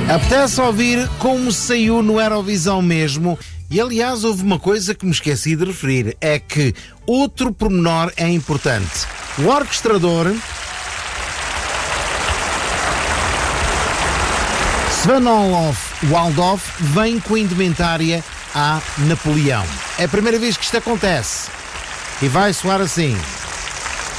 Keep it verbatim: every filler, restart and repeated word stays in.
Apetece ouvir como saiu no Eurovisão mesmo. E aliás, houve uma coisa que me esqueci de referir, é que outro pormenor é importante. O orquestrador Sven Olof Waldorf vem com a indumentária a Napoleão. É a primeira vez que isto acontece e vai soar assim.